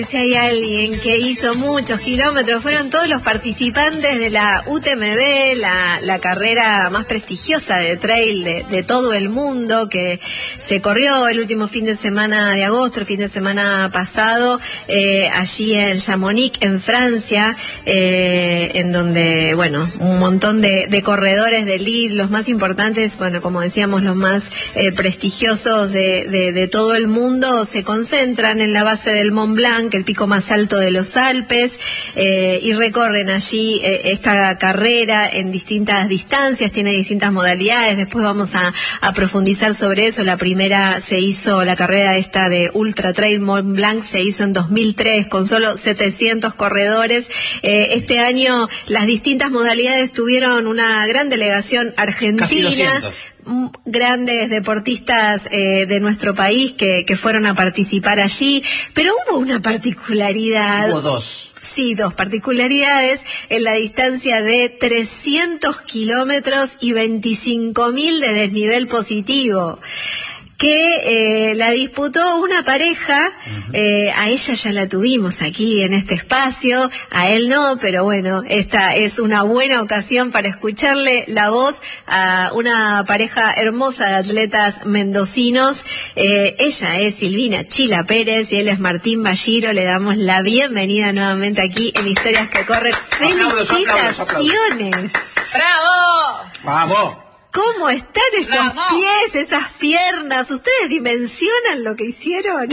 Si hay alguien que hizo muchos kilómetros, fueron todos los participantes de la UTMB, la carrera más prestigiosa de trail de todo el mundo, que se corrió el último fin de semana de agosto, el fin de semana pasado, allí en Chamonix, en Francia, en donde, bueno, un montón de corredores de elite, los más importantes, bueno, como decíamos, los más prestigiosos de todo el mundo, se concentran en la base del Mont Blanc, el pico más alto de los Alpes, y recorren allí esta carrera en distintas distancias, tiene distintas modalidades. Después vamos a profundizar sobre eso. La primera se hizo, la carrera esta de Ultra Trail Mont Blanc se hizo en 2003 con solo 700 corredores. Este año las distintas modalidades tuvieron una gran delegación argentina. Casi 200. Grandes deportistas de nuestro país que fueron a participar allí, pero hubo una particularidad. Hubo dos. Sí, dos particularidades en la distancia de 300 kilómetros y 25.000 de desnivel positivo, que la disputó una pareja. A ella ya la tuvimos aquí en este espacio, a él no, pero bueno, esta es una buena ocasión para escucharle la voz a una pareja hermosa de atletas mendocinos. Ella es Silvina Chila Pérez y él es Martín Balliro. Le damos la bienvenida nuevamente aquí en Historias que Corren. ¡Felicitaciones! ¡Bravo! ¡Vamos! ¿Cómo están esos pies, esas piernas? ¿Ustedes dimensionan lo que hicieron?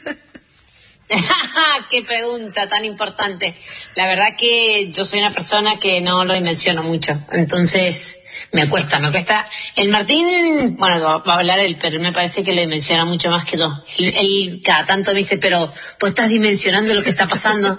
¡Qué pregunta tan importante! La verdad que yo soy una persona que no lo dimensiono mucho, entonces me cuesta. El Martín, bueno, va a hablar él, pero me parece que lo dimensiona mucho más que yo. Él cada tanto me dice, pero ¿vos estás dimensionando lo que está pasando?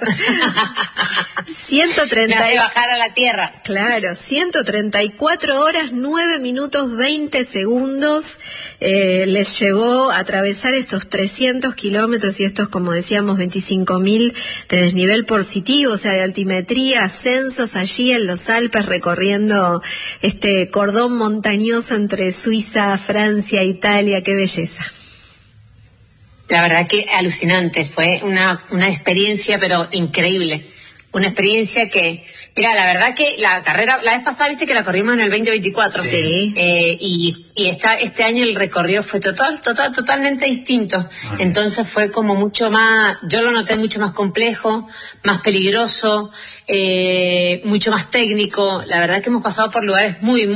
130. Me hace bajar a la tierra. Claro, 134 horas, 9 minutos, 20 segundos les llevó a atravesar estos 300 kilómetros y estos, como decíamos, 25.000 de desnivel positivo, o sea, de altimetría, ascensos allí en los Alpes, recorriendo este cordón montañoso entre Suiza, Francia, Italia. ¡Qué belleza! La verdad que alucinante, fue una experiencia pero increíble. Una experiencia que, mira, la verdad que la carrera, la vez pasada viste que la corrimos en el 2024. Sí. Y este año el recorrido fue totalmente distinto. Entonces fue como mucho más, yo lo noté mucho más complejo, más peligroso, mucho más técnico. La verdad que hemos pasado por lugares muy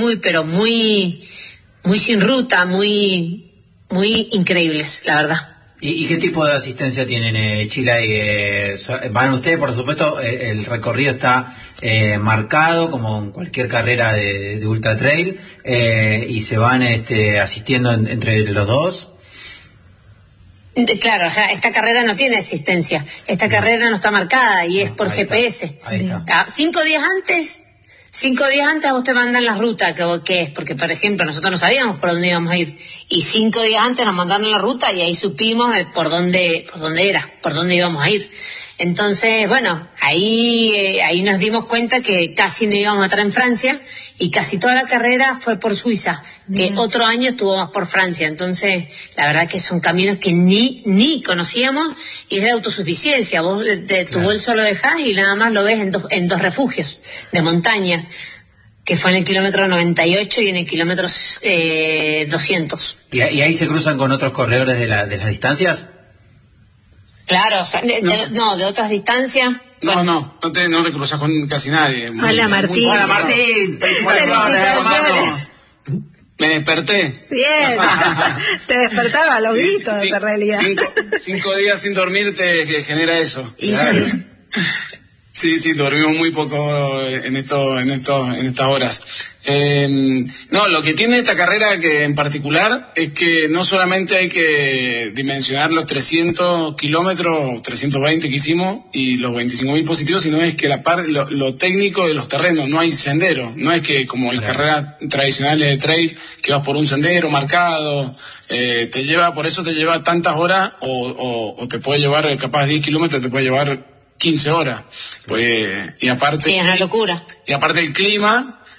sin ruta, muy increíbles, la verdad. ¿Y qué tipo de asistencia tienen, Chila? Van ustedes, por supuesto, el recorrido está marcado como en cualquier carrera de ultra trail, y se van asistiendo entre los dos. Claro, o sea, esta carrera no tiene asistencia, esta carrera no está marcada y es por GPS. Ahí está. 5 días antes a vos te mandan la ruta que es, porque por ejemplo nosotros no sabíamos por dónde íbamos a ir y 5 días antes nos mandaron la ruta y ahí supimos por dónde íbamos a ir. Entonces, bueno, ahí nos dimos cuenta que casi no íbamos a estar en Francia y casi toda la carrera fue por Suiza, que otro año estuvo más por Francia. Entonces, la verdad que son caminos que ni conocíamos y es de autosuficiencia. Vos tu bolso lo dejás y nada más lo ves en dos refugios de montaña, que fue en el kilómetro 98 y en el kilómetro 200. ¿Y ahí se cruzan con otros corredores de las distancias? Claro, o sea, de otras distancias. No te cruzas con casi nadie. Hola, Martín. Hola, Martín. Felicidades. Me desperté. Bien. Te despertaba a los gritos, en realidad. 5 días sin dormir te genera eso. Y claro. Sí. Sí, dormimos muy poco en estas horas. Lo que tiene esta carrera que en particular es que no solamente hay que dimensionar los 300 kilómetros, 320 que hicimos y los 25.000 positivos, sino es que lo técnico de los terrenos, no hay sendero, no es que como en las carreras tradicionales de trail que vas por un sendero marcado, por eso te lleva tantas horas o te puede llevar capaz 10 kilómetros, te puede llevar 15 horas, pues, y aparte... Sí, es una locura. Y aparte el clima,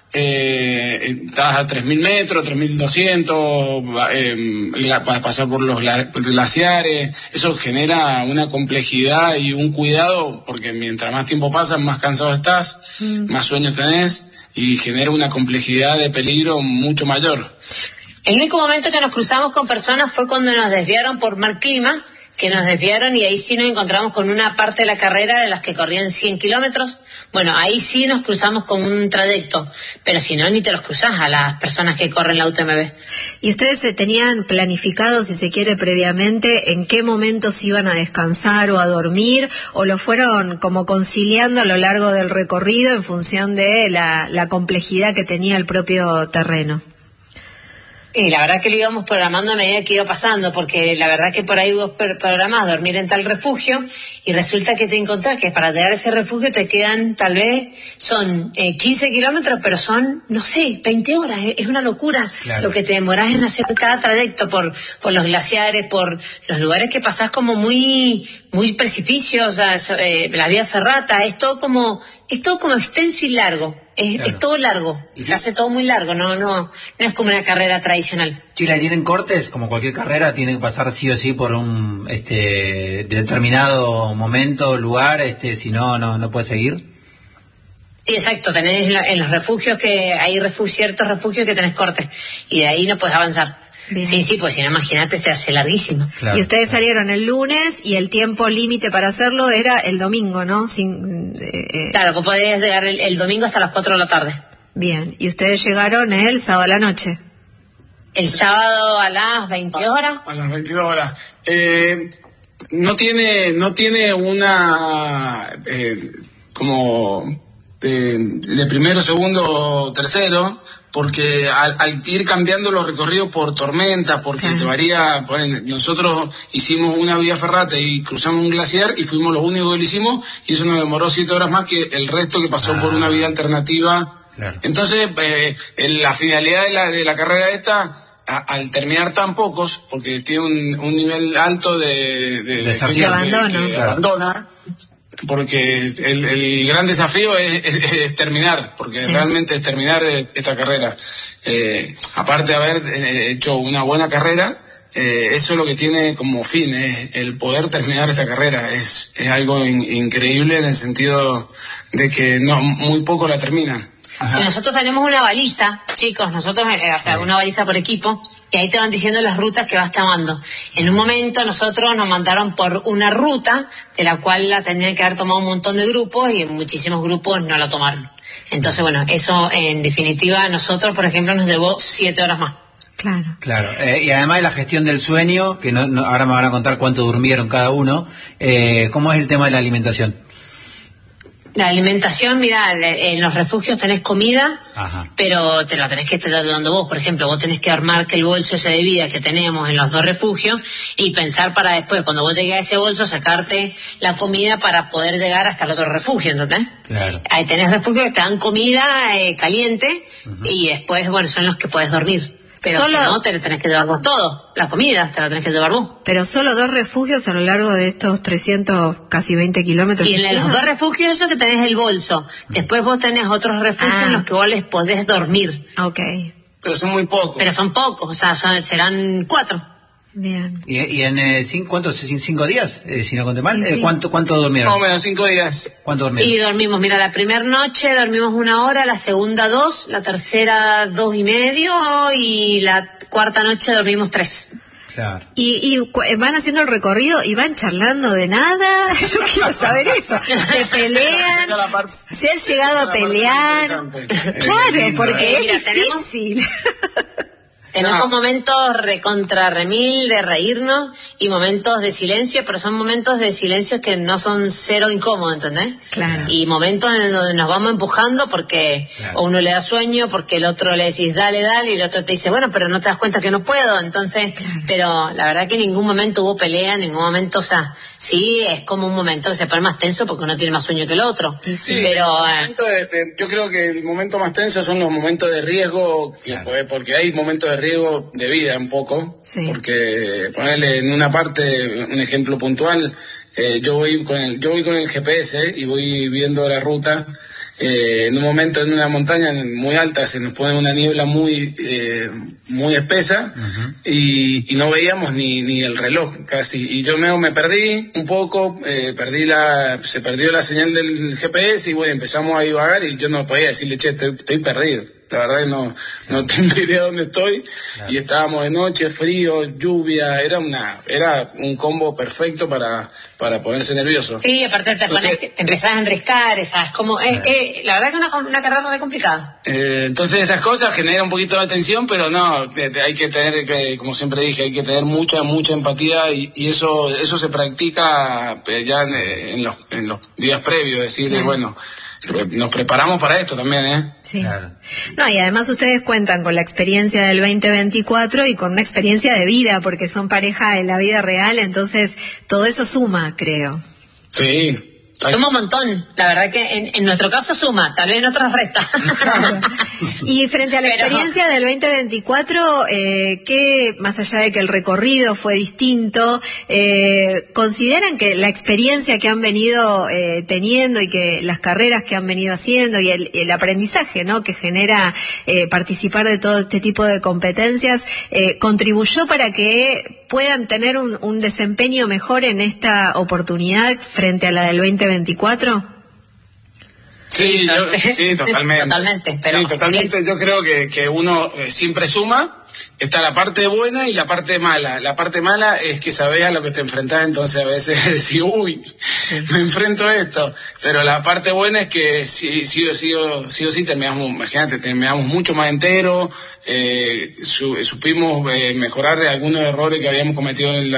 estás a 3.000 metros, 3.200, para pasar por los glaciares. Eso genera una complejidad y un cuidado, porque mientras más tiempo pasa, más cansado estás, más sueño tenés, y genera una complejidad de peligro mucho mayor. El único momento que nos cruzamos con personas fue cuando nos desviaron por mal clima, que nos desviaron, y ahí sí nos encontramos con una parte de la carrera de las que corrían 100 kilómetros. Bueno, ahí sí nos cruzamos con un trayecto, pero si no, ni te los cruzás a las personas que corren la UTMB. ¿Y ustedes se tenían planificado, si se quiere, previamente en qué momentos iban a descansar o a dormir, o lo fueron como conciliando a lo largo del recorrido en función de la complejidad que tenía el propio terreno? Y la verdad que lo íbamos programando a medida que iba pasando, porque la verdad que por ahí vos programás dormir en tal refugio y resulta que te encontrás que para llegar a ese refugio te quedan, tal vez, son 15 kilómetros, pero son, no sé, 20 horas. Es una locura lo que te demorás en hacer cada trayecto por los glaciares, por los lugares que pasás como muy precipicios, la vía ferrata, es todo como extenso y largo. Es todo largo, se hace todo muy largo, no es como una carrera tradicional. Chile, ¿tienen cortes? Como cualquier carrera, tienen que pasar sí o sí por un determinado momento, lugar, si no puede seguir. Sí, exacto, tenés en los refugios que hay ciertos refugios que tenés cortes y de ahí no puedes avanzar. Bien. Sí, pues si no, imagínate, se hace larguísimo. Claro, y ustedes salieron el lunes y el tiempo límite para hacerlo era el domingo, ¿no? Claro, vos podés llegar el domingo hasta las 4 de la tarde. Bien, y ustedes llegaron el sábado a la noche. El sábado a las 20 horas. A las 22 horas. No tiene una como de primero, segundo, tercero, porque al ir cambiando los recorridos por tormentas, porque te varía, nosotros hicimos una vía ferrata y cruzamos un glaciar y fuimos los únicos que lo hicimos, y eso nos demoró 7 horas más que el resto que pasó por una vía alternativa. Claro. Entonces, la finalidad de la carrera esta, al terminar tan pocos, porque tiene un nivel alto de abandono. Que abandona, porque el gran desafío es terminar, porque realmente es terminar esta carrera. Aparte de haber hecho una buena carrera, eso es lo que tiene como fin, el poder terminar esta carrera. Es algo increíble en el sentido de que muy poco la terminan. Y nosotros tenemos una baliza, chicos, una baliza por equipo, y ahí te van diciendo las rutas que vas tomando. En un momento nosotros nos mandaron por una ruta, de la cual la tenían que haber tomado un montón de grupos, y muchísimos grupos no la tomaron. Entonces, bueno, eso en definitiva a nosotros, por ejemplo, nos llevó 7 horas más. Claro. Y además de la gestión del sueño, que ahora me van a contar cuánto durmieron cada uno, ¿cómo es el tema de la alimentación? La alimentación, mira, en los refugios tenés comida, pero te la tenés que estar dando vos. Por ejemplo, vos tenés que armar que el bolso ese de vida que tenemos en los 2 refugios y pensar para después, cuando vos llegues a ese bolso, sacarte la comida para poder llegar hasta el otro refugio, ¿entendés? Claro. Ahí tenés refugios que te dan comida caliente y después, bueno, son los que podés dormir. Pero si no, te lo tenés que llevar vos todo. La comida te la tenés que llevar vos. Pero solo 2 refugios a lo largo de estos 300, casi 20 kilómetros. Y en los 2 refugios eso que tenés el bolso. Después vos tenés otros refugios en los que vos les podés dormir. Okay. Pero son muy pocos. Pero son pocos, serán 4. Bien. ¿Y en 5 días? Si no conté mal. Sí. ¿Cuánto durmieron? Más o menos 5 días. ¿Cuánto durmieron? Y dormimos, mira, la primera noche dormimos 1 hora, la segunda 2, la tercera 2:30 y la cuarta noche dormimos 3. Claro. Y van haciendo el recorrido y van charlando de nada. Yo quiero saber eso. Se pelean, se han llegado a pelear. Claro, porque es difícil. Tenemos momentos recontra remil de reírnos y momentos de silencio, pero son momentos de silencio que no son cero incómodos, ¿entendés? Claro. Y momentos en donde nos vamos empujando porque o uno le da sueño, porque el otro le decís dale, y el otro te dice bueno, pero no te das cuenta que no puedo, entonces, pero la verdad que en ningún momento hubo pelea, en ningún momento, sí, es como un momento que se pone más tenso porque uno tiene más sueño que el otro. Sí, pero yo creo que el momento más tenso son los momentos de riesgo, porque hay momentos de riesgo de vida un poco, porque ponerle en una parte un ejemplo puntual, yo voy con el GPS y voy viendo la ruta, en un momento en una montaña muy alta se nos pone una niebla muy espesa, y no veíamos ni el reloj casi, y yo me perdí un poco, se perdió la señal del GPS, y bueno, empezamos a divagar y yo no podía decirle, che, estoy perdido. La verdad que no tengo idea de dónde estoy. Claro. Y estábamos de noche, frío, lluvia, era un combo perfecto para ponerse nervioso. Sí, aparte te empezás a enrescar, ¿sabes? Como, la verdad que es una carrera re complicada. Entonces esas cosas generan un poquito de tensión, pero no, hay que tener, como siempre dije, hay que tener mucha empatía, y eso se practica ya en los días previos, decir, bueno, nos preparamos para esto también, ¿eh? Sí. Claro. No, y además ustedes cuentan con la experiencia del 2024 y con una experiencia de vida, porque son pareja en la vida real, entonces todo eso suma, creo. Sí. Suma un montón, la verdad que en nuestro caso suma, tal vez en otros resta. Claro. Y frente a la experiencia del 2024, ¿qué, más allá de que el recorrido fue distinto, consideran que la experiencia que han venido teniendo y que las carreras que han venido haciendo y el aprendizaje, ¿no?, que genera participar de todo este tipo de competencias, contribuyó para que puedan tener un desempeño mejor en esta oportunidad frente a la del 2024? Sí, totalmente. Pero sí, totalmente. Yo creo que uno siempre suma. Está la parte buena y la parte mala. La parte mala es que sabés a lo que te enfrentás, entonces a veces decís, me enfrento a esto. Pero la parte buena es que sí o sí terminamos, imagínate, terminamos mucho más enteros, supimos mejorar algunos errores que habíamos cometido en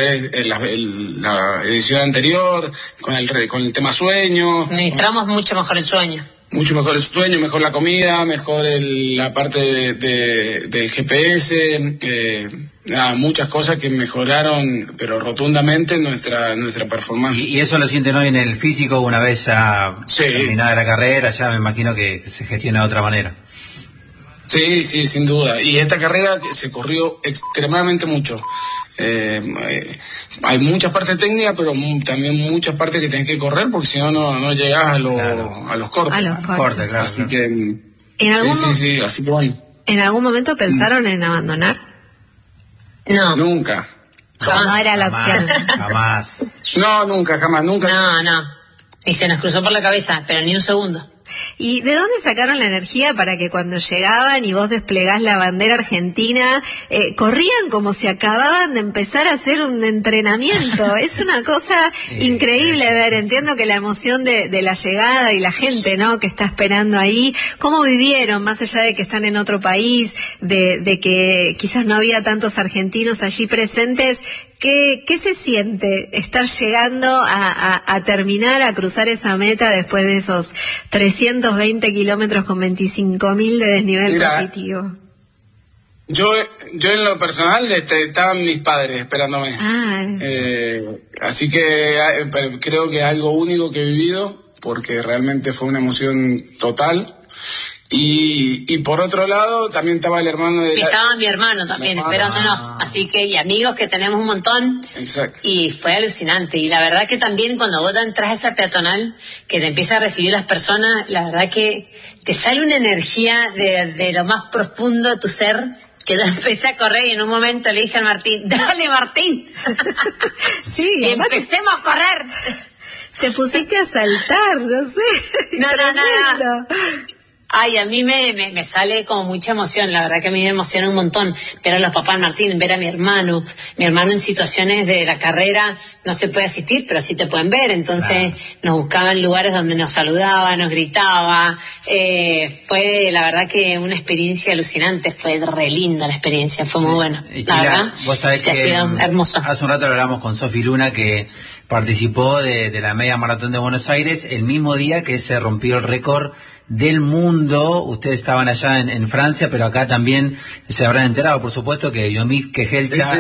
la edición anterior, con el tema sueño. Administramos mucho mejor el sueño. Mucho mejor el sueño, mejor la comida, mejor la parte del GPS, muchas cosas que mejoraron, pero rotundamente nuestra performance. Y eso lo sienten hoy en el físico, una vez ya terminada la carrera, ya me imagino que se gestiona de otra manera. Sí, sin duda. Y esta carrera se corrió extremadamente mucho. Hay muchas partes técnicas, pero también muchas partes que tenés que correr, porque si no llegás a los cortes. A los cortes, claro. Así que así que bueno. ¿En algún momento pensaron en abandonar? No. Nunca. No era la opción. Jamás. No, nunca. No. Y se nos cruzó por la cabeza, pero ni un segundo. ¿Y de dónde sacaron la energía para que cuando llegaban y vos desplegás la bandera argentina, corrían como si acababan de empezar a hacer un entrenamiento? Es una cosa increíble ver. Entiendo que la emoción de la llegada y la gente, ¿no?, que está esperando ahí, ¿cómo vivieron, más allá de que están en otro país, de que quizás no había tantos argentinos allí presentes? ¿Qué se siente estar llegando a terminar, a cruzar esa meta después de esos 320 kilómetros con 25.000 de desnivel positivo? Yo en lo personal estaban mis padres esperándome. Así que creo que es algo único que he vivido, porque realmente fue una emoción total. Y por otro lado también estaba el hermano estaba mi hermano también esperándonos, así que, y amigos que tenemos un montón. Exacto. Y fue alucinante, y la verdad que también cuando vos entras a esa peatonal que te empieza a recibir las personas, la verdad que te sale una energía de lo más profundo de tu ser, que yo empecé a correr y en un momento le dije al Martín, dale Martín. Sí, y empecemos a correr. Te pusiste a saltar, no sé. No. Ay, a mí me sale como mucha emoción, la verdad que a mí me emociona un montón ver a los papás Martín, ver a mi hermano en situaciones de la carrera no se puede asistir, pero sí te pueden ver, entonces nos buscaban lugares donde nos saludaba, nos gritaba, fue la verdad que una experiencia alucinante, fue re linda la experiencia, fue muy buena, Chila, la verdad, vos sabés que ha sido hermoso. Hace un rato lo hablamos con Sofi Luna, que participó de la media maratón de Buenos Aires el mismo día que se rompió el récord del mundo. Ustedes estaban allá en Francia, pero acá también se habrán enterado, por supuesto, que Yomif Kejelcha,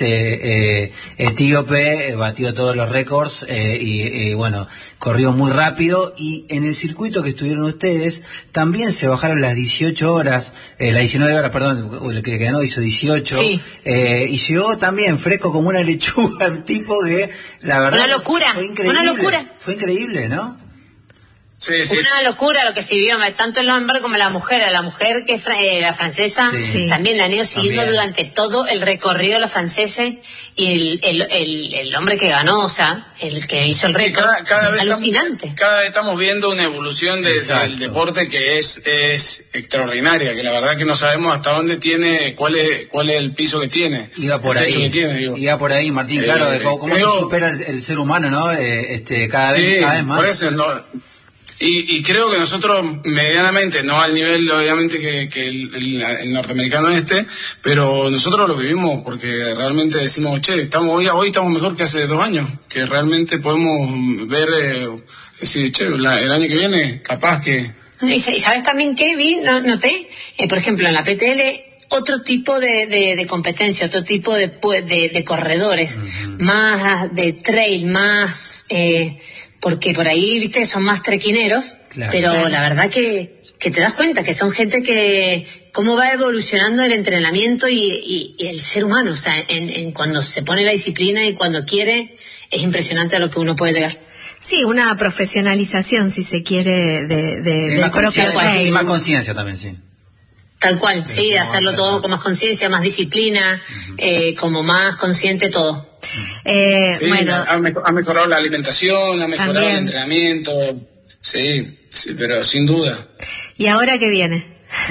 etíope, batió todos los récords y bueno, corrió muy rápido. Y en el circuito que estuvieron ustedes también se bajaron las 18 horas, las 19 horas, perdón, el que ganó hizo 18, y llegó también fresco como una lechuga, el tipo que la verdad una locura, fue increíble, una locura. Fue increíble, ¿no? Una locura lo que se vivió, tanto el hombre como la mujer. A la mujer, que es la francesa, también la han ido siguiendo durante todo el recorrido de los franceses, y el hombre que ganó, o sea, el que hizo el récord, alucinante. Cada vez estamos viendo una evolución del deporte que es extraordinaria, que la verdad que no sabemos hasta dónde tiene, cuál es el piso que tiene. Iba por ahí, Martín, claro, de cómo se supera el ser humano, ¿no? Cada vez más. Por eso, y creo que nosotros medianamente, no al nivel obviamente que el norteamericano pero nosotros lo vivimos porque realmente decimos, hoy estamos mejor que hace 2 años, que realmente podemos ver, decir, el año que viene, capaz que... ¿Y sabes también qué noté? Por ejemplo, en la PTL, otro tipo de competencia, otro tipo de corredores, más de trail, más... porque por ahí, viste, son más trequineros, pero la verdad que te das cuenta que son gente que cómo va evolucionando el entrenamiento y el ser humano, o sea, en cuando se pone la disciplina y cuando quiere, es impresionante a lo que uno puede llegar. Sí, una profesionalización, si se quiere, del propio trail. Y más conciencia también, sí. Tal cual, sí, hacerlo todo con más conciencia, más disciplina, como más consciente todo. Bueno, ha mejorado la alimentación, ha mejorado también el entrenamiento, sí, pero sin duda. ¿Y ahora qué viene?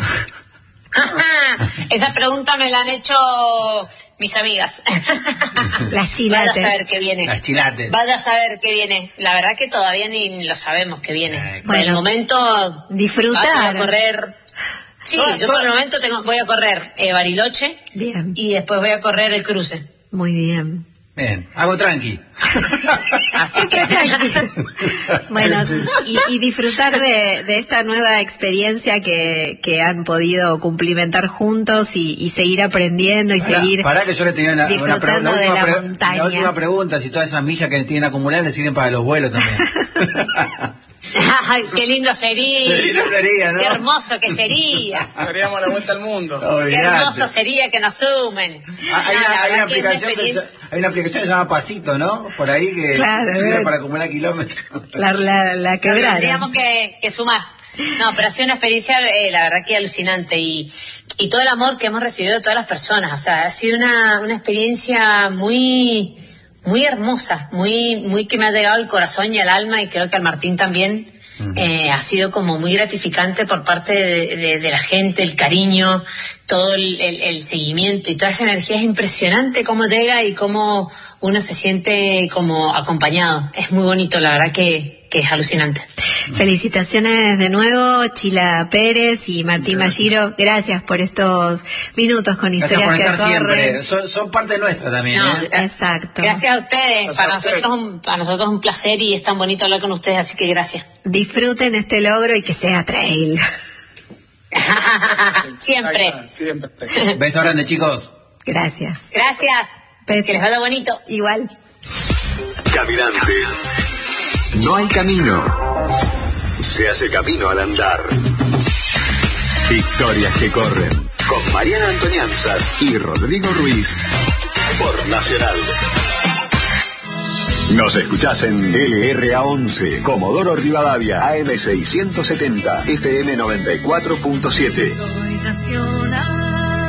Esa pregunta me la han hecho mis amigas. Las chilates. Vaya a saber qué viene. Las chilates. Vaya a saber qué viene. La verdad que todavía ni lo sabemos qué viene. Por el momento, disfrutar. Voy a correr. Sí, yo por el momento voy a correr Bariloche. Bien. Y después voy a correr el cruce. Muy bien. Bien, hago tranqui. Así que tranqui. Bueno, y disfrutar de esta nueva experiencia que han podido cumplimentar juntos y seguir aprendiendo y seguir Pará que yo le tenía disfrutando de la montaña. La última pregunta, si todas esas millas que tienen acumuladas le sirven para los vuelos también. Ay, qué lindo sería. Qué lindo sería, ¿no? Qué hermoso que sería. Daríamos la vuelta al mundo. Qué hermoso sería que nos sumen. Hay una aplicación que se llama Pasito, ¿no? Por ahí que sirve para acumular kilómetros. La quebrada. Tendríamos que sumar. No, pero ha sido una experiencia, la verdad que alucinante, y todo el amor que hemos recibido de todas las personas. O sea, ha sido una experiencia muy hermosa, muy que me ha llegado al corazón y al alma, y creo que al Martín también. Ha sido como muy gratificante por parte de la gente, el cariño, todo el seguimiento y toda esa energía. Es impresionante cómo llega y cómo uno se siente como acompañado. Es muy bonito, la verdad que es alucinante. Felicitaciones de nuevo, Chila Pérez y Martín Malliro. Gracias por estos minutos con Historias que Corren. Siempre. Son parte nuestra también. Exacto. Gracias a ustedes. Para nosotros es un placer y es tan bonito hablar con ustedes, así que gracias. Disfruten este logro y que sea trail. Siempre. Beso grande, chicos. Gracias. Gracias. Beso. Que les vaya bonito. Igual. Caminante. No hay camino. Se hace camino al andar. Historias que corren. Con Mariana Antonianzas y Rodrigo Ruiz. Por Nacional. Nos escuchás en LRA11, Comodoro Rivadavia, AM670, FM 94.7. Soy Nacional.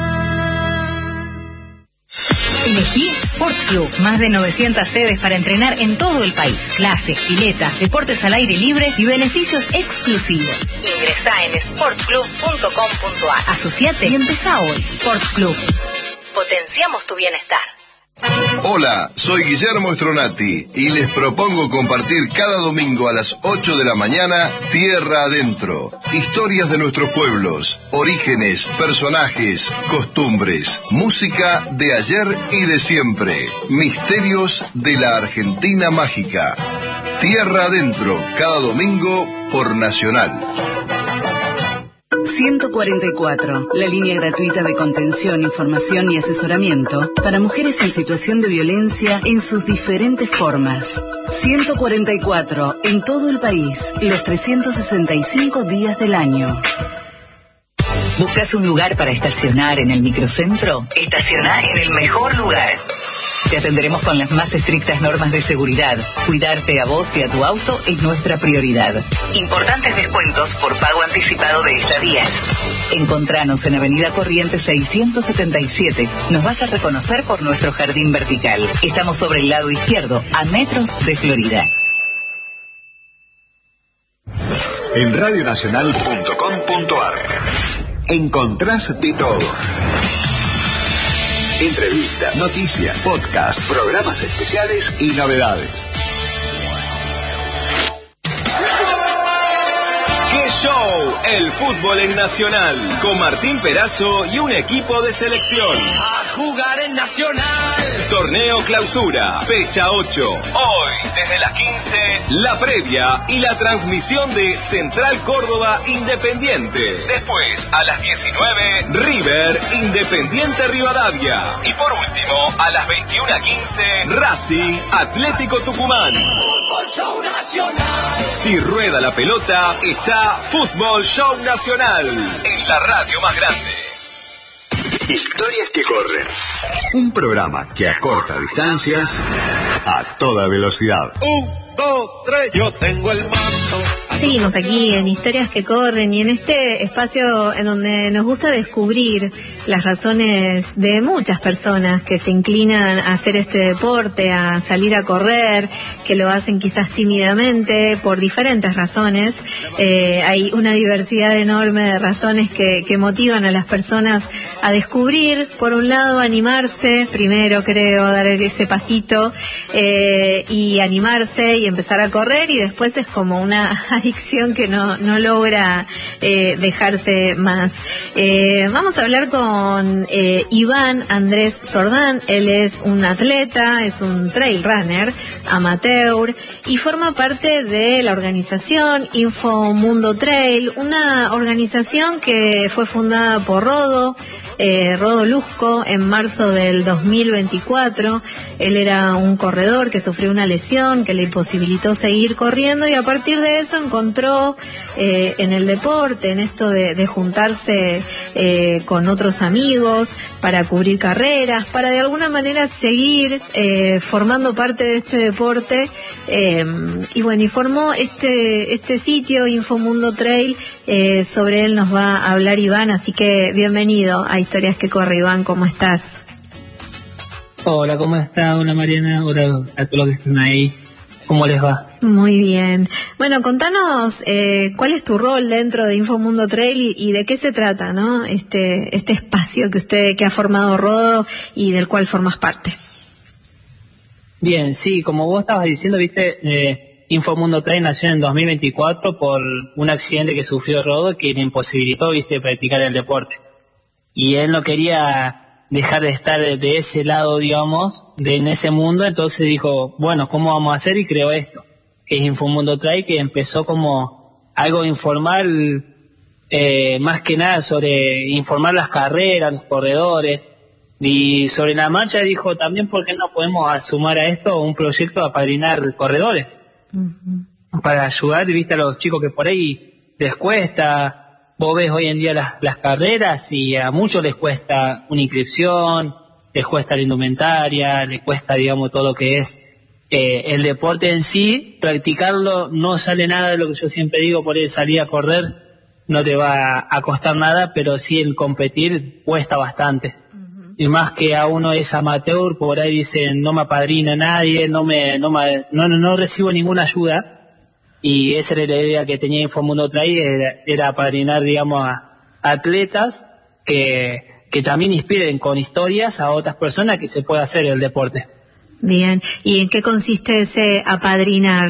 Elegí Sport Club. Más de 900 sedes para entrenar en todo el país. Clases, piletas, deportes al aire libre y beneficios exclusivos. Ingresá en sportclub.com.ar. Asociate y empezá hoy. Sport Club. Potenciamos tu bienestar. Hola, soy Guillermo Stronati y les propongo compartir cada domingo a las 8 de la mañana Tierra Adentro. Historias de nuestros pueblos, orígenes, personajes, costumbres, música de ayer y de siempre, misterios de la Argentina mágica. Tierra Adentro, cada domingo por Nacional. 144, la línea gratuita de contención, información y asesoramiento para mujeres en situación de violencia en sus diferentes formas. 144, en todo el país, los 365 días del año. ¿Buscas un lugar para estacionar en el microcentro? Estaciona en el mejor lugar. Te atenderemos con las más estrictas normas de seguridad. Cuidarte a vos y a tu auto es nuestra prioridad. Importantes descuentos por pago anticipado de estadías. Encontranos en Avenida Corrientes 677. Nos vas a reconocer por nuestro jardín vertical. Estamos sobre el lado izquierdo, a metros de Florida. En radionacional.com.ar encontrás de todo. Entrevistas, noticias, podcasts, programas especiales y novedades. ¡Qué show! El fútbol en Nacional, con Martín Perazo y un equipo de selección. A jugar en Nacional. Torneo Clausura, fecha 8. Hoy, desde las 15, la previa y la transmisión de Central Córdoba Independiente. Después, a las 19, River Independiente Rivadavia. Y por último, a las 21:15, Racing Atlético Tucumán. Fútbol Show Nacional. Si rueda la pelota, está Fútbol Show Nacional, en la radio más grande. Historias que corren. Un programa que acorta distancias a toda velocidad. 1, 2, 3, yo tengo el mando. Seguimos aquí en Historias que Corren y en este espacio en donde nos gusta descubrir las razones de muchas personas que se inclinan a hacer este deporte, a salir a correr, que lo hacen quizás tímidamente por diferentes razones. Hay una diversidad enorme de razones que motivan a las personas a descubrir, por un lado, animarse, primero creo, dar ese pasito y animarse y empezar a correr, y después es como una adicción que no logra dejarse más. Vamos a hablar con Iván Andrés Sordán. Él es un atleta, es un trail runner amateur y forma parte de la organización Infomundo Trail, una organización que fue fundada por Rodo Luzco en marzo del 2024. Él era un corredor que sufrió una lesión que le imposibilitó seguir corriendo, y a partir de eso encontró en el deporte, en esto de juntarse con otros amigos para cubrir carreras, para de alguna manera seguir formando parte de este deporte, y bueno, y formó este sitio Infomundo Trail. Sobre él nos va a hablar Iván, así que bienvenido a Historias que Corre. Iván, ¿cómo estás? Hola, ¿cómo está? Hola Mariana, hola a todos los que están ahí. ¿Cómo les va? Muy bien. Bueno, contanos cuál es tu rol dentro de Infomundo Trail y de qué se trata, ¿no? Este espacio que ha formado Rodo y del cual formas parte. Bien, sí, como vos estabas diciendo, viste, Infomundo Trail nació en 2024 por un accidente que sufrió Rodo que me imposibilitó, viste, practicar el deporte. Y él no quería dejar de estar de ese lado, digamos, en ese mundo. Entonces dijo, bueno, ¿cómo vamos a hacer? Y creó esto, que es Infomundo Trail, que empezó como algo informal, más que nada sobre informar las carreras, los corredores, y sobre la marcha dijo también, ¿por qué no podemos sumar a esto un proyecto de apadrinar corredores? Uh-huh. Para ayudar, viste, a los chicos que por ahí les cuesta. Vos ves hoy en día las carreras y a muchos les cuesta una inscripción, les cuesta la indumentaria, les cuesta, digamos, todo lo que es el deporte en sí. Practicarlo no sale nada de lo que yo siempre digo, por ahí salir a correr no te va a costar nada, pero sí el competir cuesta bastante. Uh-huh. Y más que a uno es amateur, por ahí dicen, no me apadrina nadie, no recibo ninguna ayuda. Y esa era la idea que tenía Infomundo Trail, era apadrinar, digamos, a atletas que también inspiren con historias a otras personas que se pueda hacer el deporte. Bien, ¿y en qué consiste ese apadrinar?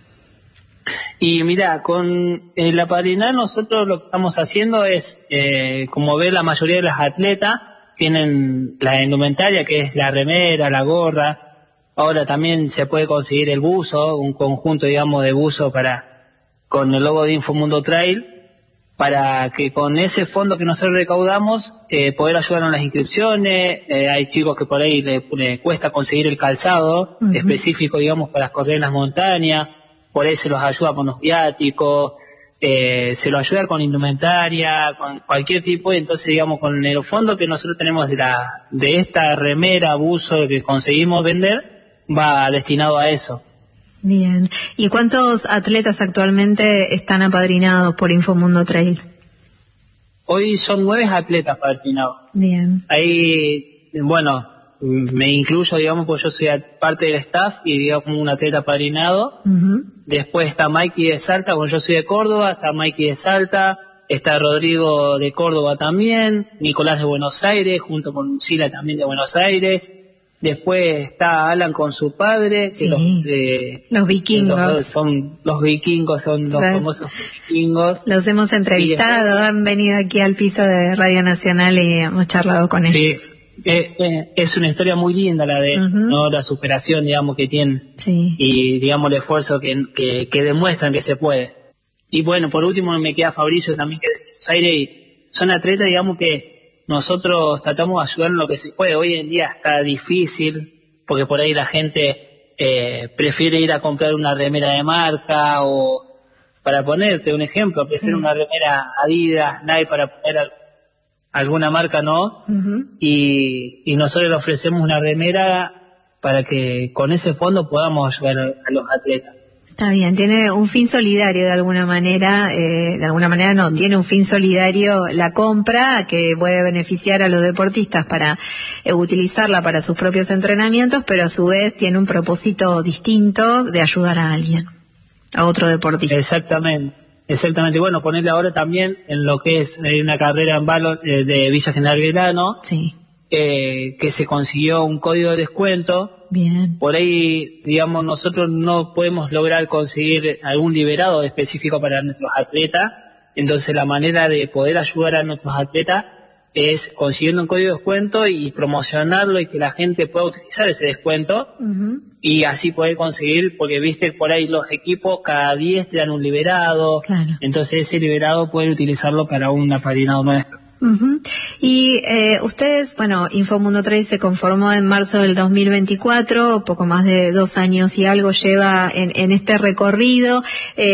Y mira, con el apadrinar nosotros lo que estamos haciendo es, como ve la mayoría de los atletas, tienen la indumentaria que es la remera, la gorra. Ahora también se puede conseguir el buzo, un conjunto, digamos, de buzo con el logo de Infomundo Trail, para que con ese fondo que nosotros recaudamos, poder ayudar en las inscripciones. Hay chicos que por ahí le cuesta conseguir el calzado uh-huh. específico, digamos, para correr en las montañas, por ahí se los ayuda con los viáticos. se lo ayuda con indumentaria, con cualquier tipo, y entonces digamos con el fondo que nosotros tenemos de esta remera, buzo que conseguimos vender, va destinado a eso. Bien. ¿Y cuántos atletas actualmente están apadrinados por Infomundo Trail? Hoy son 9 atletas apadrinados. Bien. Ahí, bueno, me incluyo, digamos, porque yo soy parte del staff y digamos un atleta apadrinado. Uh-huh. Después está Mikey de Salta, bueno, yo soy de Córdoba, está Mikey de Salta, está Rodrigo de Córdoba también, Nicolás de Buenos Aires, junto con Lucila también de Buenos Aires. Después está Alan con su padre, que sí, los vikingos. Son los vikingos, son los famosos vikingos. Los hemos entrevistado, han venido aquí al piso de Radio Nacional y hemos charlado con ellos. Sí. Es una historia muy linda la de ¿no? La superación, digamos, que tienen. Sí. Y, digamos, el esfuerzo que demuestran que se puede. Y bueno, por último me queda Fabricio también, que es de Buenos Aires, y son atletas, digamos, que nosotros tratamos de ayudar en lo que se puede. Hoy en día está difícil, porque por ahí la gente prefiere ir a comprar una remera de marca, o para ponerte un ejemplo, prefiere una remera Adidas, Nike, para poner alguna marca, ¿no? Uh-huh. Y nosotros le ofrecemos una remera para que con ese fondo podamos ayudar a los atletas. Está bien, tiene un fin solidario de alguna manera no, tiene un fin solidario la compra que puede beneficiar a los deportistas para utilizarla para sus propios entrenamientos, pero a su vez tiene un propósito distinto de ayudar a alguien, a otro deportista. Exactamente. Bueno, ponerle ahora también en lo que es una carrera en Valor de Villa General Belgrano, sí, que se consiguió un código de descuento. Bien. Por ahí, digamos, nosotros no podemos lograr conseguir algún liberado específico para nuestros atletas, entonces la manera de poder ayudar a nuestros atletas es consiguiendo un código de descuento y promocionarlo y que la gente pueda utilizar ese descuento. Uh-huh. Y así poder conseguir, porque viste por ahí los equipos cada 10 te dan un liberado, claro. Entonces ese liberado pueden utilizarlo para un apadrinado nuestro. Uh-huh. Y ustedes, bueno, Infomundo Trail se conformó en marzo del 2024, poco más de 2 años y algo lleva en este recorrido.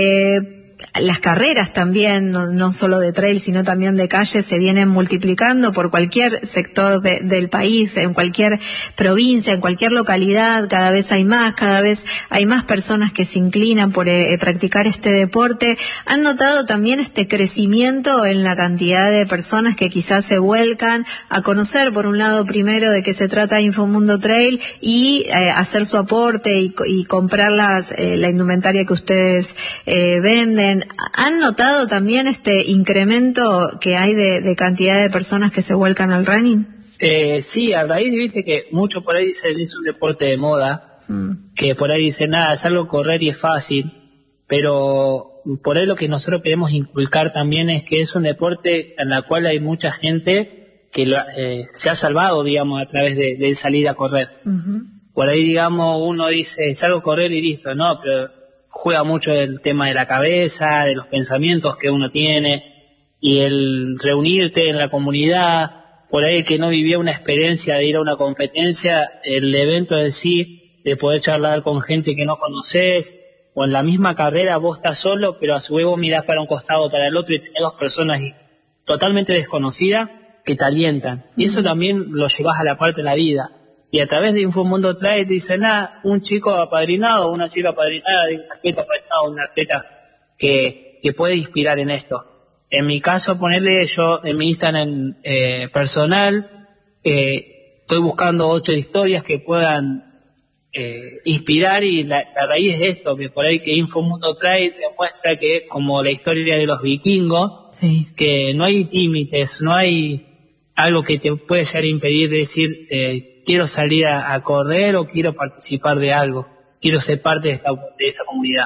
Las carreras también, no solo de trail, sino también de calle, se vienen multiplicando por cualquier sector del país, en cualquier provincia, en cualquier localidad, cada vez hay más personas que se inclinan por practicar este deporte. ¿Han notado también este crecimiento en la cantidad de personas que quizás se vuelcan a conocer, por un lado, primero de qué se trata Infomundo Trail y hacer su aporte y comprar la indumentaria que ustedes venden? ¿Han notado también este incremento que hay de cantidad de personas que se vuelcan al running? Sí, a raíz, viste que mucho por ahí dicen es un deporte de moda, que por ahí dicen nada, es algo correr y es fácil, pero por ahí lo que nosotros queremos inculcar también es que es un deporte en la cual hay mucha gente que se ha salvado, digamos, a través de salir a correr. Uh-huh. Por ahí, digamos, uno dice, salgo a correr y listo, no, pero juega mucho el tema de la cabeza, de los pensamientos que uno tiene y el reunirte en la comunidad. Por ahí el que no vivía una experiencia de ir a una competencia, el evento en sí, de poder charlar con gente que no conoces, o en la misma carrera vos estás solo, pero a su vez vos mirás para un costado o para el otro y tenés 2 personas totalmente desconocidas que te alientan. Y eso también lo llevas a la parte de la vida. Y a través de Infomundo Trail te dicen, un chico apadrinado, una chica apadrinada, un atleta apadrinado, una atleta que puede inspirar en esto. En mi caso, ponerle yo en mi Instagram personal, estoy buscando 8 historias que puedan inspirar, y la raíz de esto, que por ahí que Infomundo Trail demuestra que es como la historia de los vikingos, sí, que no hay límites, no hay algo que te puede llegar a impedir de decir, quiero salir a correr o quiero participar de algo, quiero ser parte de esta comunidad.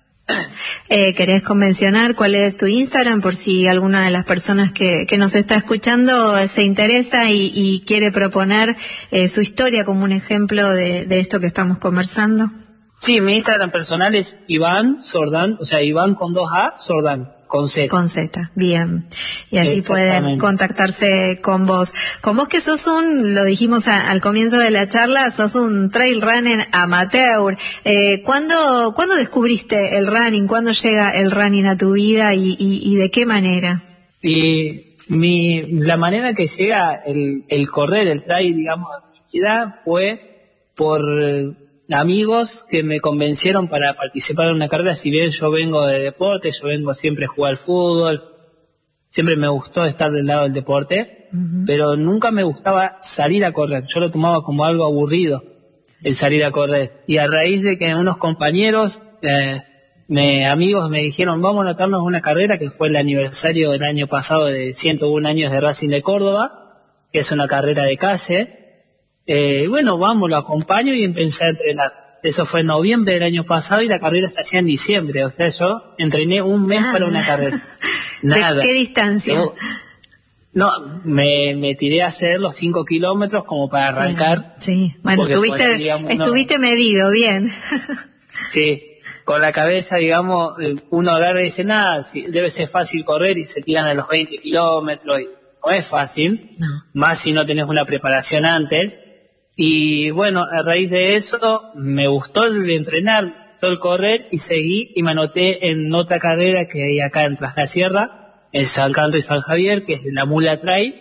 ¿Querés mencionar cuál es tu Instagram por si alguna de las personas que nos está escuchando se interesa y quiere proponer su historia como un ejemplo de esto que estamos conversando? Sí, mi Instagram personal es Iván Sordán, o sea, Iván con 2A, Sordán, con Z. Con Z, bien. Y allí pueden contactarse con vos. Con vos que sos lo dijimos al comienzo de la charla, sos un trail runner amateur. ¿Cuándo descubriste el running? ¿Cuándo llega el running a tu vida y de qué manera? Y la manera que llega el correr, el trail, digamos, a mi vida fue por amigos que me convencieron para participar en una carrera. Si bien yo vengo de deporte, yo vengo siempre a jugar fútbol, siempre me gustó estar del lado del deporte, pero nunca me gustaba salir a correr. Yo lo tomaba como algo aburrido, el salir a correr. Y a raíz de que unos compañeros, amigos me dijeron, vamos a anotarnos una carrera, que fue el aniversario del año pasado de 101 años de Racing de Córdoba, que es una carrera de calle. Bueno, vamos, lo acompaño y empecé a entrenar. Eso fue en noviembre del año pasado y la carrera se hacía en diciembre. O sea, yo entrené un mes para una carrera. Nada. ¿De qué distancia? No, me tiré a hacer los 5 kilómetros como para arrancar. Sí, bueno, estuviste medido, bien. Sí, con la cabeza, digamos, uno agarra y dice, nada, debe ser fácil correr, y se tiran a los 20 kilómetros. No es fácil, más si no tenés una preparación antes. Y bueno, a raíz de eso me gustó el entrenar, todo el correr, y seguí y me anoté en otra carrera que hay acá en Plaza Sierra, en San Canto y San Javier, que es la Mula Trail,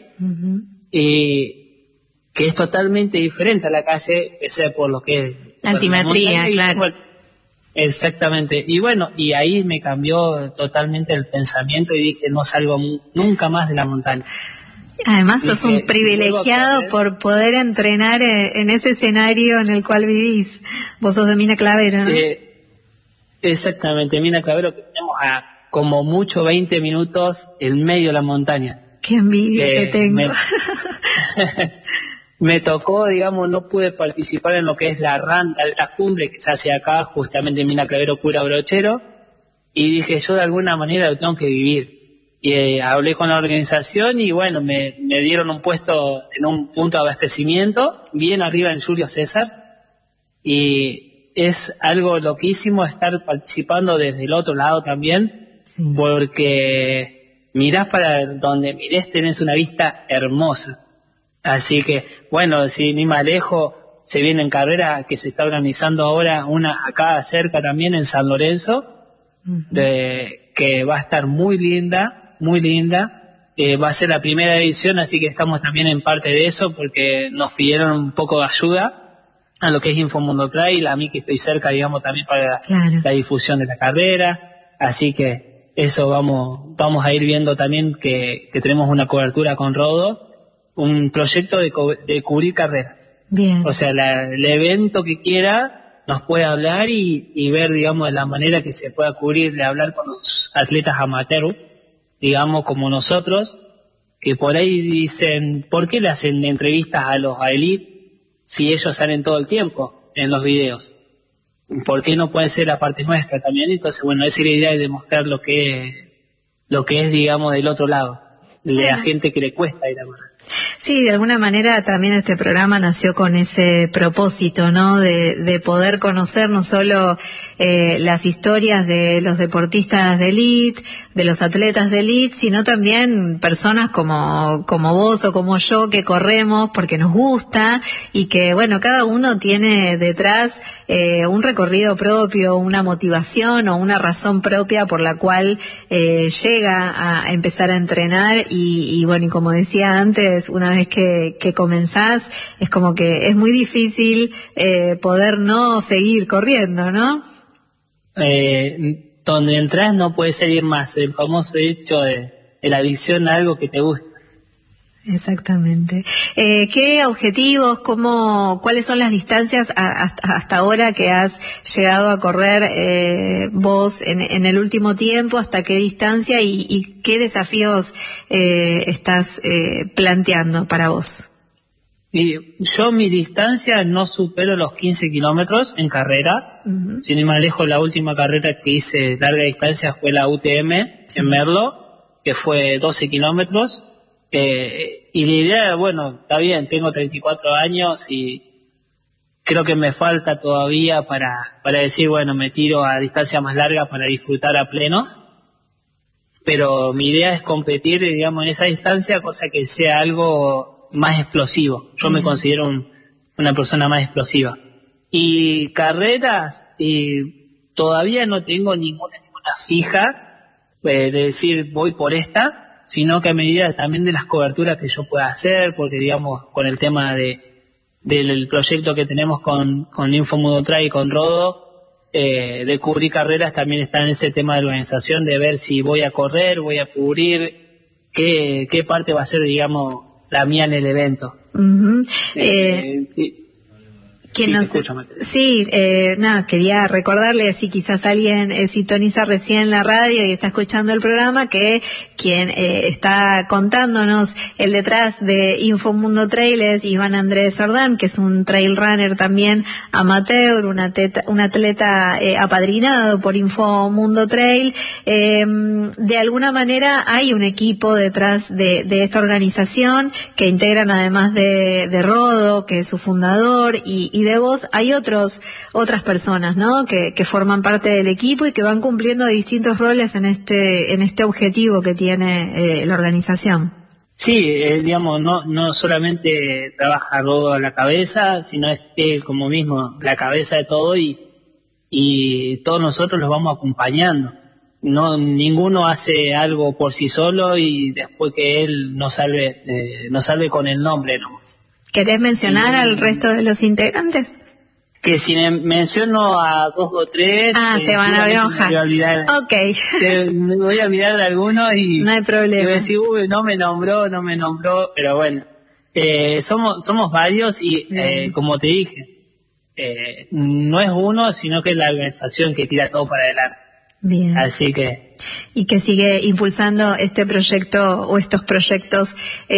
y que es totalmente diferente a la calle, pese por lo que es altimetría, claro. Exactamente. Y bueno, y ahí me cambió totalmente el pensamiento y dije, no salgo nunca más de la montaña. Además sos un privilegiado por poder entrenar en ese escenario en el cual vivís. Vos sos de Mina Clavero, ¿no? Exactamente, Mina Clavero, que tenemos a como mucho 20 minutos en medio de la montaña. Qué envidia que tengo. Me tocó, digamos, no pude participar en lo que es la cumbre que se hace acá, justamente en Mina Clavero, Cura Brochero, y dije, yo de alguna manera lo tengo que vivir. Y hablé con la organización y bueno, me dieron un puesto en un punto de abastecimiento, bien arriba en Julio César, y es algo loquísimo estar participando desde el otro lado también, porque mirás para donde mires, tenés una vista hermosa. Así que, bueno, si ni más lejos, se viene en carrera que se está organizando ahora una acá cerca también en San Lorenzo, que va a estar muy linda. Va a ser la primera edición, así que estamos también en parte de eso, porque nos pidieron un poco de ayuda a lo que es Infomundo Trail, a mí que estoy cerca, digamos, también para la difusión de la carrera, así que eso vamos a ir viendo también que tenemos una cobertura con Rodo, un proyecto de cubrir carreras. Bien. O sea, el evento que quiera nos puede hablar y ver, digamos, de la manera que se pueda cubrir, de hablar con los atletas amateur, digamos, como nosotros, que por ahí dicen, ¿por qué le hacen entrevistas a los elite si ellos salen todo el tiempo en los videos? ¿Por qué no puede ser la parte nuestra también? Entonces, bueno, esa es la idea de demostrar lo que es, digamos, del otro lado, de la gente que le cuesta ir a correr. Sí, de alguna manera también este programa nació con ese propósito, ¿no? De poder conocer no solo las historias de los deportistas de élite, de los atletas de élite, sino también personas como vos o como yo que corremos porque nos gusta y que, bueno, cada uno tiene detrás un recorrido propio, una motivación o una razón propia por la cual llega a empezar a entrenar y bueno, y como decía antes, una vez que comenzás, es como que es muy difícil poder no seguir corriendo, ¿no? Donde entras no puedes seguir más, el famoso hecho de la adicción a algo que te gusta. Exactamente. ¿Qué objetivos, cuáles son las distancias hasta ahora que has llegado a correr vos en el último tiempo? ¿Hasta qué distancia y qué desafíos estás planteando para vos? Y yo mi distancia no supero los 15 kilómetros en carrera. Sin ir más lejos, la última carrera que hice larga distancia fue la UTM en Merlo, que fue 12 kilómetros. Y la idea, bueno, está bien, tengo 34 años y creo que me falta todavía para decir, bueno, me tiro a distancia más larga para disfrutar a pleno, pero mi idea es competir, digamos, en esa distancia, cosa que sea algo más explosivo. Yo me considero una persona más explosiva. Y carreras, todavía no tengo ninguna fija de decir voy por esta, sino que a medida también de las coberturas que yo pueda hacer, porque digamos con el tema del proyecto que tenemos con Infomundo Trail y con Rodo, de cubrir carreras, también está en ese tema de organización, de ver si voy a correr, voy a cubrir, qué parte va a ser, digamos, la mía en el evento. Uh-huh. Sí. Quería recordarle, si quizás alguien sintoniza recién la radio y está escuchando el programa, que quien está contándonos el detrás de Infomundo Trail es Iván Andrés Ordán, que es un trail runner también amateur, un atleta apadrinado por Infomundo Trail. De alguna manera hay un equipo detrás de esta organización que integran, además de Rodo, que es su fundador, y de vos, hay otras personas, ¿no? Que forman parte del equipo y que van cumpliendo distintos roles en este objetivo que tiene la organización. Sí, digamos, no solamente trabaja Rodo a la cabeza, sino es él como mismo la cabeza de todo, y todos nosotros los vamos acompañando. No, ninguno hace algo por sí solo y después que él nos salve con el nombre nomás. ¿Querés mencionar al resto de los integrantes? Que si menciono a 2 o 3... se van a enojar. Ok. Me voy a olvidar de alguno y... No hay problema. Y voy a decir, no me nombró, pero bueno. Somos varios y, como te dije, no es uno, sino que es la organización que tira todo para adelante. Bien. Así que... Y que sigue impulsando este proyecto o estos proyectos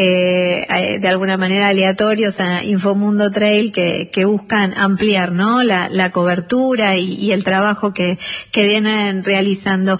de alguna manera aleatorios a Infomundo Trail que buscan ampliar, ¿no? La cobertura y el trabajo que vienen realizando.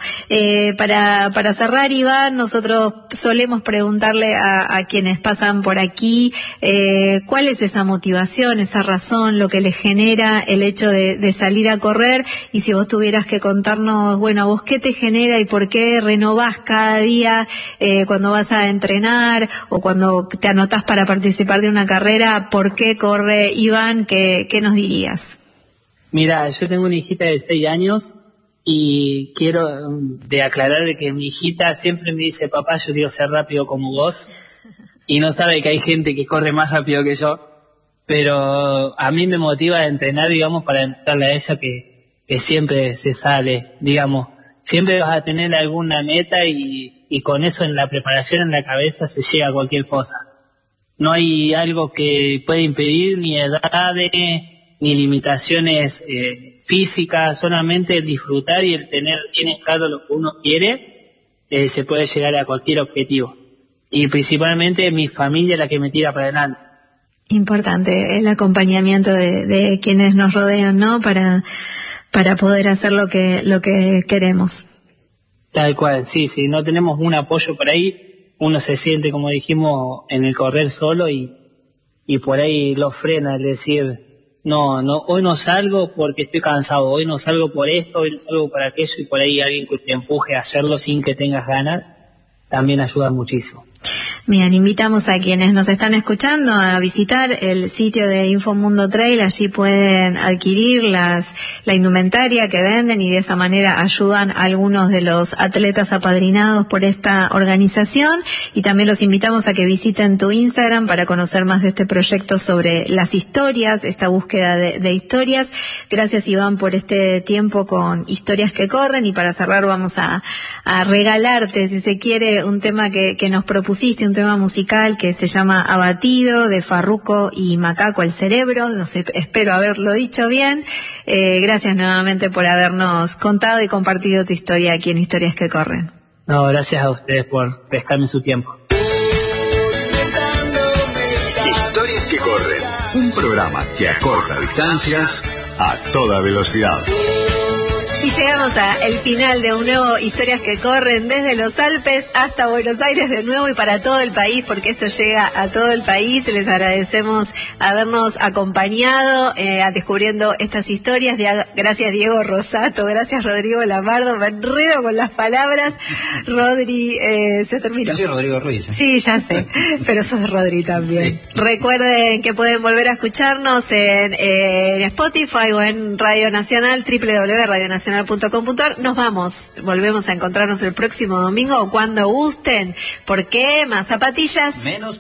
Para cerrar, Iván, nosotros solemos preguntarle a quienes pasan por aquí cuál es esa motivación, esa razón, lo que les genera el hecho de salir a correr, y si vos tuvieras que contarnos, bueno, a vos qué te genera y por qué renovás cada día cuando vas a entrenar o cuando te anotás para participar de una carrera, ¿por qué corre Iván? ¿Qué nos dirías? Mira, yo tengo una hijita de 6 años y quiero aclarar que mi hijita siempre me dice, papá, yo quiero ser rápido como vos, y no sabe que hay gente que corre más rápido que yo, pero a mí me motiva a entrenar, digamos, para entrarle a ella que siempre se sale, digamos. Siempre vas a tener alguna meta y con eso en la preparación, en la cabeza, se llega a cualquier cosa. No hay algo que pueda impedir ni edades, ni limitaciones físicas, solamente disfrutar y el tener bien claro lo que uno quiere, se puede llegar a cualquier objetivo. Y principalmente mi familia es la que me tira para adelante. Importante el acompañamiento de quienes nos rodean, ¿no? Para poder hacer lo que queremos. Tal cual, sí, no tenemos un apoyo por ahí, uno se siente, como dijimos, en el correr solo y por ahí lo frena, es decir, no, hoy no salgo porque estoy cansado, hoy no salgo por esto, hoy no salgo por aquello, y por ahí alguien que te empuje a hacerlo sin que tengas ganas, también ayuda muchísimo. Bien, invitamos a quienes nos están escuchando a visitar el sitio de Infomundo Trail. Allí pueden adquirir la indumentaria que venden y de esa manera ayudan a algunos de los atletas apadrinados por esta organización. Y también los invitamos a que visiten tu Instagram para conocer más de este proyecto sobre las historias, esta búsqueda de historias. Gracias, Iván, por este tiempo con Historias que Corren, y para cerrar vamos a regalarte, si se quiere, un tema que nos propusiste, un tema musical que se llama Abatido, de Farruko y Macaco el Cerebro. No sé, espero haberlo dicho bien. Gracias nuevamente por habernos contado y compartido tu historia aquí en Historias que Corren. No, gracias a ustedes por prestarme su tiempo. Historias que Corren, un programa que acorta distancias a toda velocidad. llegamos al final de un nuevo Historias que corren desde los Alpes hasta Buenos Aires de nuevo y para todo el país, porque esto llega a todo el país. Les agradecemos habernos acompañado descubriendo estas historias. Gracias Diego Rosato, gracias Rodrigo Lamardo. Me enredo con las palabras. Rodri, se terminó. Yo soy Rodrigo Ruiz. Sí, ya sé, pero sos Rodri también. Sí. Recuerden que pueden volver a escucharnos en Spotify o en Radio Nacional, www.radionacional.com.ar. Nos vamos, volvemos a encontrarnos el próximo domingo o cuando gusten. ¿Por qué? Más zapatillas, menos